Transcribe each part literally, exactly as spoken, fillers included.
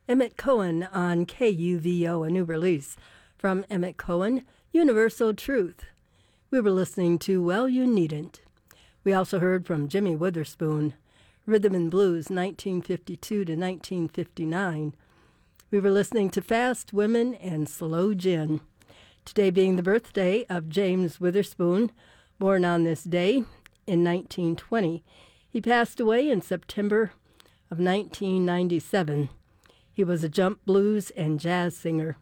Emmett Cohen on K U V O, a new release from Emmett Cohen, Universal Truth. We were listening to Well You Needn't. We also heard from Jimmy Witherspoon, Rhythm and Blues, nineteen fifty-two to nineteen fifty-nine. We were listening to Fast Women and Slow Gin. Today being the birthday of James Witherspoon, born on this day in nineteen twenty. He passed away in September of nineteen ninety-seven. He was a jump blues and jazz singer.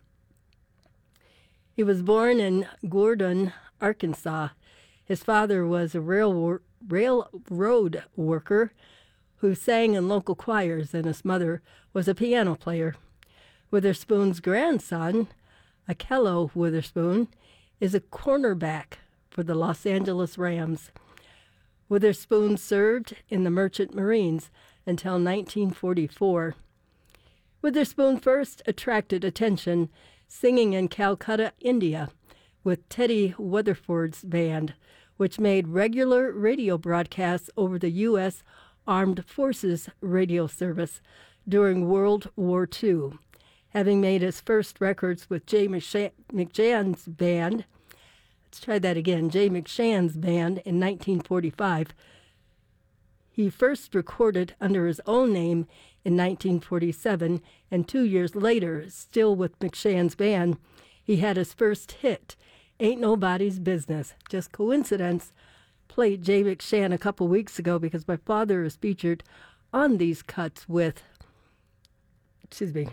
He was born in Gordon, Arkansas. His father was a railroad railroad worker who sang in local choirs, and his mother was a piano player. Witherspoon's grandson, Akello Witherspoon, is a cornerback for the Los Angeles Rams. Witherspoon served in the Merchant Marines until nineteen forty-four. Witherspoon first attracted attention singing in Calcutta, India, with Teddy Weatherford's band, which made regular radio broadcasts over the U S Armed Forces radio service during World War Two. Having made his first records with Jay McShann's band, let's try that again, Jay McShann's band in nineteen forty-five, he first recorded under his own name in nineteen forty-seven, and two years later, still with McShann's band, he had his first hit, Ain't Nobody's Business. Just coincidence, played Jay McShann a couple weeks ago because my father is featured on these cuts with, excuse me,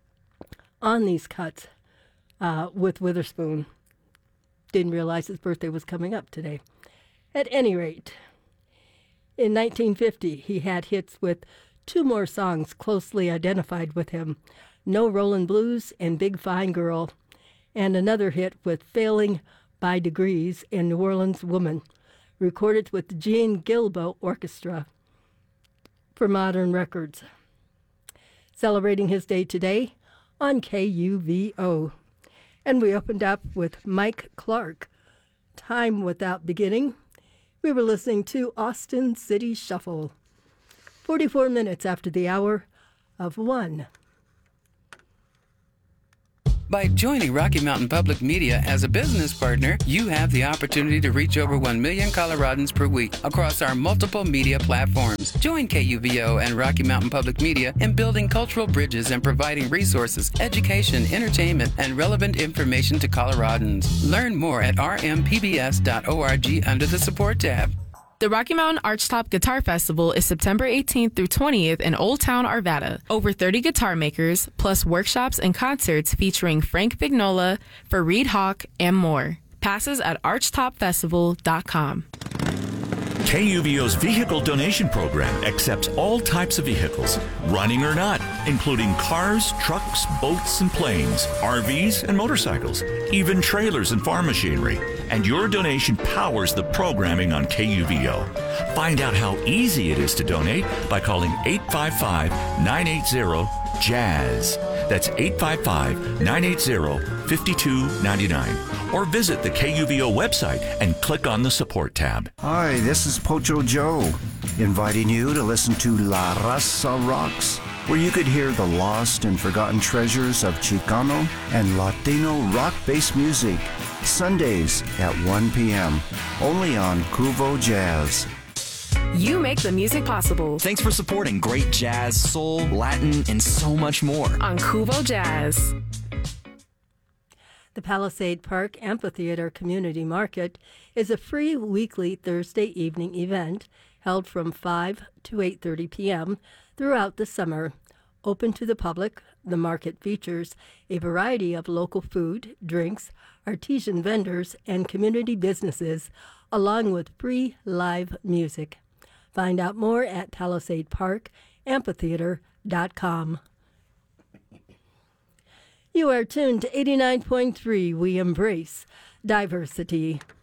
on these cuts uh, with Witherspoon. Didn't realize his birthday was coming up today. At any rate, in nineteen fifty, he had hits with two more songs closely identified with him, No Rollin' Blues and Big Fine Girl, and another hit with Failing by Degrees and New Orleans Woman, recorded with the Gene Gilbo Orchestra for Modern Records. Celebrating his day today on K U V O. And we opened up with Mike Clark, Time Without Beginning. We were listening to Austin City Shuffle. forty-four minutes after the hour of one. By joining Rocky Mountain Public Media as a business partner, you have the opportunity to reach over one million Coloradans per week across our multiple media platforms. Join K U V O and Rocky Mountain Public Media in building cultural bridges and providing resources, education, entertainment, and relevant information to Coloradans. Learn more at r m p b s dot org under the Support tab. The Rocky Mountain Archtop Guitar Festival is September eighteenth through twentieth in Old Town, Arvada. Over thirty guitar makers, plus workshops and concerts featuring Frank Vignola, Fareed Hawk, and more. Passes at archtop festival dot com. K U V O's vehicle donation program accepts all types of vehicles, running or not, including cars, trucks, boats, and planes, R Vs, and motorcycles, even trailers and farm machinery. And your donation powers the programming on K U V O. Find out how easy it is to donate by calling eight five five, nine eight zero, JAZZ. That's eight five five, nine eight zero, five two nine nine. Or visit the K U V O website and click on the Support tab. Hi, this is Pocho Joe, inviting you to listen to La Raza Rocks, where you could hear the lost and forgotten treasures of Chicano and Latino rock-based music, Sundays at one p.m., only on Cuvo Jazz. You make the music possible. Thanks for supporting great jazz, soul, Latin, and so much more on Cuvo Jazz. The Palisade Park Amphitheater Community Market is a free weekly Thursday evening event held from five to eight thirty p.m. throughout the summer. Open to the public, the market features a variety of local food, drinks, artisan vendors, and community businesses, along with free live music. Find out more at palisade park amphitheater dot com. You are tuned to eighty-nine point three. We embrace diversity.